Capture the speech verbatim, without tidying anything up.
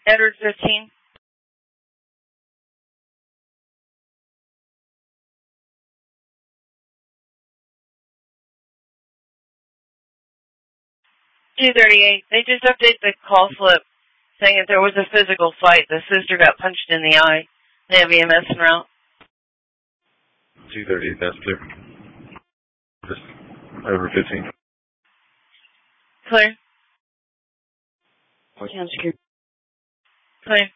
Edward fifteen. two thirty-eight. They just updated the call slip saying if there was a physical fight, the sister got punched in the eye. They have E M S en route. two thirty-eight, that's clear. Just over fifteen. Clear. Four town secure. Clear.